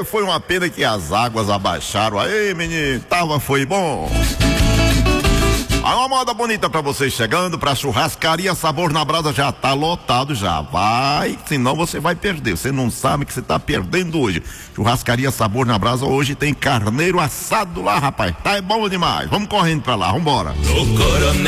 foi uma pena que as águas abaixaram. Aí, menino, foi bom. Uma moda bonita pra vocês chegando, pra Churrascaria Sabor na Brasa, já tá lotado, já vai, senão você vai perder, você não sabe que você tá perdendo hoje. Churrascaria Sabor na Brasa, hoje tem carneiro assado lá, rapaz, tá bom demais, vamos correndo pra lá, vambora.